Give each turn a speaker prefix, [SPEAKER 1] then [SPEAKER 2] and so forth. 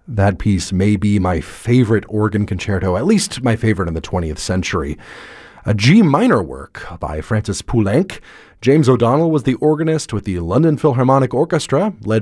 [SPEAKER 1] That piece may be my favorite organ concerto, at least my favorite in the 20th century. A G minor work by Francis Poulenc. James O'Donnell was the organist with the London Philharmonic Orchestra, led